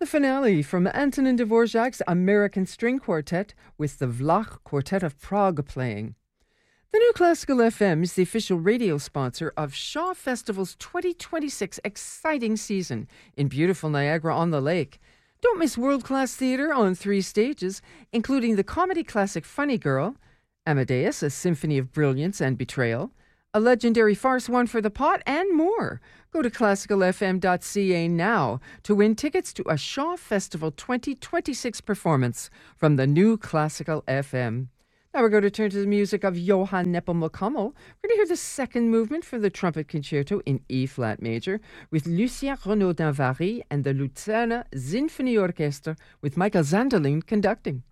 finale from Antonin Dvorak's American String Quartet with the Vlach Quartet of Prague playing. The New Classical FM is the official radio sponsor of Shaw Festival's 2026 exciting season in beautiful Niagara-on-the-Lake. Don't miss world-class theatre on 3 stages, including the comedy classic Funny Girl, Amadeus, a symphony of brilliance and betrayal, a legendary farce One for the Pot, and more. Go to classicalfm.ca now to win tickets to a Shaw Festival 2026 performance from the New Classical FM. Now we're going to turn to the music of Johann Nepomuk Hummel. We're going to hear the second movement for the trumpet concerto in E-flat major with Lucien Renaudin-Vary and the Luzerner Sinfonieorchester with Michael Zanderling conducting.